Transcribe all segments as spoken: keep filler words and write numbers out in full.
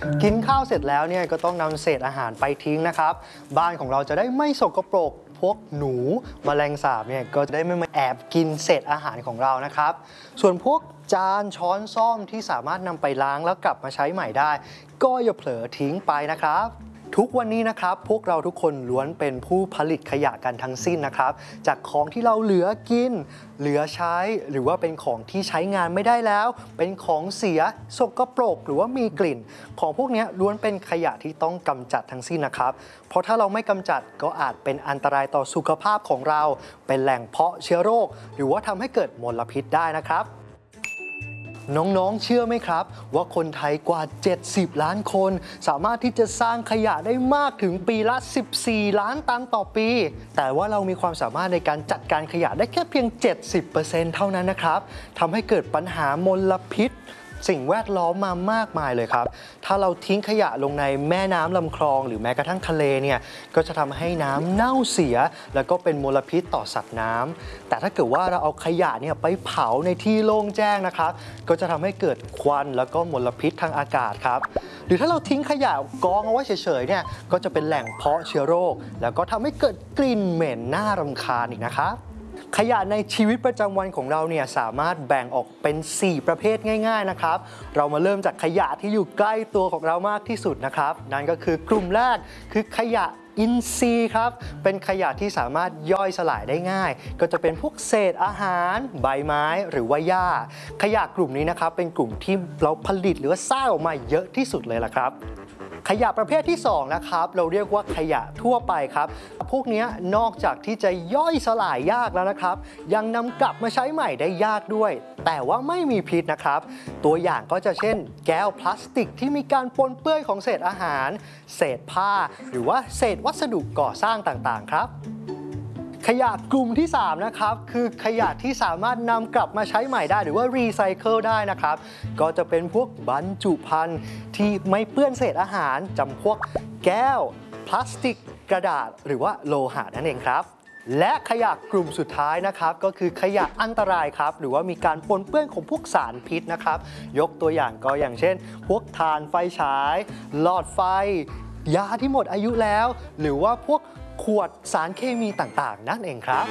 กินข้าวเสร็จแล้วเนี่ยก็ต้องนำเศษอาหารไปทิ้งนะครับบ้านของเราจะได้ไม่สกปรกพวกหนูแมลงสาบเนี่ยก็จะได้ไม่มาแอบกินเศษอาหารของเรานะครับส่วนพวกจานช้อนส้อมที่สามารถนำไปล้างแล้วกลับมาใช้ใหม่ได้ก็อย่าเผลอทิ้งไปนะครับทุกวันนี้นะครับพวกเราทุกคนล้วนเป็นผู้ผลิตขยะกันทั้งสิ้นนะครับจากของที่เราเหลือกินเหลือใช้หรือว่าเป็นของที่ใช้งานไม่ได้แล้วเป็นของเสียสกปรกหรือว่ามีกลิ่นของพวกนี้ล้วนเป็นขยะที่ต้องกำจัดทั้งสิ้นนะครับเพราะถ้าเราไม่กำจัดก็อาจเป็นอันตรายต่อสุขภาพของเราเป็นแหล่งเพาะเชื้อโรคหรือว่าทำให้เกิดมลพิษได้นะครับน้องๆเชื่อไหมครับว่าคนไทยกว่าเจ็ดสิบล้านคนสามารถที่จะสร้างขยะได้มากถึงปีละสิบสี่ล้านตันต่อปีแต่ว่าเรามีความสามารถในการจัดการขยะได้แค่เพียง เจ็ดสิบเปอร์เซ็นต์ เท่านั้นนะครับทำให้เกิดปัญหามลพิษสิ่งแวดล้อมมามากมายเลยครับถ้าเราทิ้งขยะลงในแม่น้ำลำคลองหรือแม้กระทั่งทะเลเนี่ยก็จะทำให้น้ำเน่าเสียแล้วก็เป็นมลพิษต่อสัตว์น้ำแต่ถ้าเกิดว่าเราเอาขยะเนี่ยไปเผาในที่โล่งแจ้งนะครับก็จะทำให้เกิดควันแล้วก็มลพิษทางอากาศครับหรือถ้าเราทิ้งขยะกองเอาไว้เฉยๆเนี่ยก็จะเป็นแหล่งเพาะเชื้อโรคแล้วก็ทำให้เกิดกลิ่นเหม็นน่ารำคาญอีกนะครับขยะในชีวิตประจำวันของเราเนี่ยสามารถแบ่งออกเป็นสี่ประเภทง่ายๆนะครับเรามาเริ่มจากขยะที่อยู่ใกล้ตัวของเรามากที่สุดนะครับนั่นก็คือกลุ่มแรกคือขยะอินทรีย์ครับเป็นขยะที่สามารถย่อยสลายได้ง่ายก็จะเป็นพวกเศษอาหารใบไม้หรือว่าหญ้าขยะกลุ่มนี้นะครับเป็นกลุ่มที่เราผลิตหรือว่าสร้างออกมาเยอะที่สุดเลยล่ะครับขยะประเภทที่สองนะครับเราเรียกว่าขยะทั่วไปครับพวกนี้นอกจากที่จะย่อยสลายยากแล้วนะครับยังนำกลับมาใช้ใหม่ได้ยากด้วยแต่ว่าไม่มีพิษนะครับตัวอย่างก็จะเช่นแก้วพลาสติกที่มีการปนเปื้อนของเศษอาหารเศษผ้าหรือว่าเศษวัสดุก่อสร้างต่างๆครับขยะกลุ่มที่สามนะครับคือขยะที่สามารถนำกลับมาใช้ใหม่ได้หรือว่ารีไซเคิลได้นะครับก็จะเป็นพวกบรรจุภัณฑ์ที่ไม่เปื้อนเศษอาหารจำพวกแก้วพลาสติกกระดาษหรือว่าโลหะนั่นเองครับและขยะกลุ่มสุดท้ายนะครับก็คือขยะอันตรายครับหรือว่ามีการปนเปื้อนของพวกสารพิษนะครับยกตัวอย่างก็อย่างเช่นพวกถ่านไฟฉายหลอดไฟยาที่หมดอายุแล้วหรือว่าพวกขวดสารเคมีต่างๆนั่นเองครับ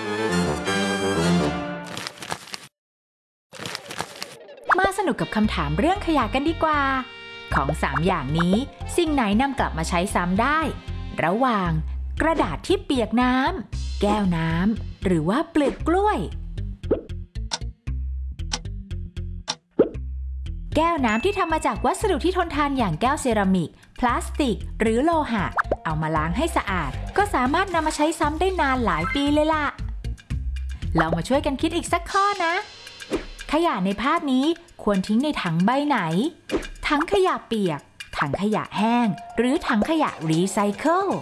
มาสนุกกับคำถามเรื่องขยะกันดีกว่าของสามอย่างนี้สิ่งไหนนำกลับมาใช้ซ้ำได้ระหว่างกระดาษที่เปียกน้ำแก้วน้ำหรือว่าเปลือกกล้วยแก้วน้ำที่ทำมาจากวัสดุที่ทนทานอย่างแก้วเซรามิกพลาสติกหรือโลหะเอามาล้างให้สะอาดก็สามารถนำมาใช้ซ้ำได้นานหลายปีเลยล่ะลองมาช่วยกันคิดอีกสักข้อนะขยะในภาพนี้ควรทิ้งในถังใบไหนถังขยะเปียกถังขยะแห้งหรือถังขยะรีไซเคิล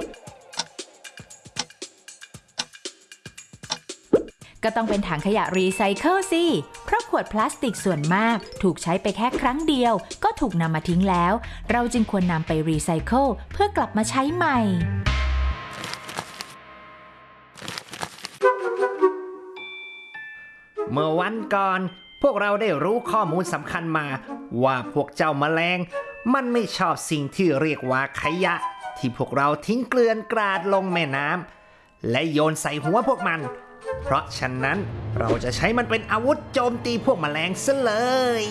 ก็ต้องเป็นถังขยะรีไซเคิลสิเพราะขวดพลาสติกส่วนมากถูกใช้ไปแค่ครั้งเดียวก็ถูกนำมาทิ้งแล้วเราจึงควรนำไปรีไซเคิลเพื่อกลับมาใช้ใหม่เมื่อวันก่อนพวกเราได้รู้ข้อมูลสำคัญมาว่าพวกเจ้าแมลงมันไม่ชอบสิ่งที่เรียกว่าขยะที่พวกเราทิ้งเกลื่อนกราดลงแม่น้ำและโยนใส่หัวพวกมันเพราะฉะนั้นเราจะใช้มันเป็นอาวุธโจมตีพวกแมลงซะเลย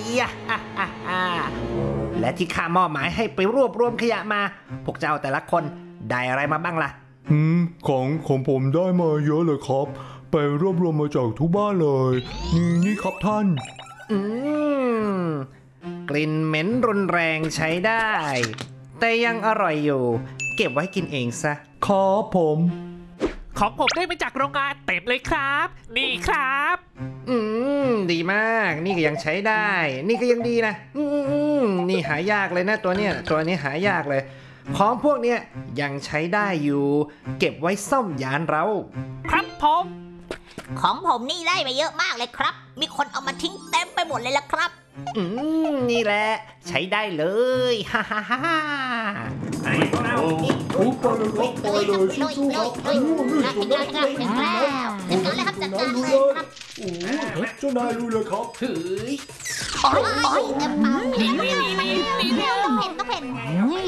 และที่ข้ามอบหมายให้ไปรวบรวมขยะมาพวกเจ้าแต่ละคนได้อะไรมาบ้างล่ะอืมของของผมได้มาเยอะเลยครับไปรวบรวมมาจากทุกบ้านเลยนี่นี่ครับท่านอืมกลิ่นเหม็นรุนแรงใช้ได้แต่ยังอร่อยอยู่เก็บไว้กินเองซะครับผมของผมได้มาจากโรงงานเต็มเลยครับนี่ครับอืมดีมากนี่ก็ยังใช้ได้นี่ก็ยังดีนะอืมนี่หายากเลยนะตัวเนี้ยตัวนี้หายากเลยของพวกเนี้ยยังใช้ได้อยู่เก็บไว้ซ่อมยานเราครับผมของผมนี่ได้ไปเยอะมากเลยครับมีคนเอามาทิ้งเต็มไปหมดเลยล่ะครับอืมนี่แหละใช้ได้เลยฮ่าฮ่าฮ่าฮ่าไอ้พวกเราทุบไปเลยครับไปเลยสู้ๆครับโอ้นี่จัดการจัดการแล้วจัดการเลยครับจัดการเลยครับโอ้เจ้านายรู้เลยครับเฮ้ยโอ้ยโอ้ยเต็มปากนี่นี่นี่นี่ต้องเห็นต้องเห็น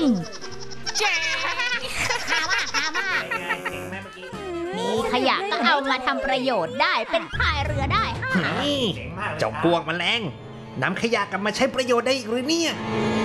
มีขยะก็เอามาทำประโยชน์ได้เป็นพายเรือได้นี่เจ้าพวกแมลงนำขยะกลับมาใช้ประโยชน์ได้อีกหรือเนี่ยอ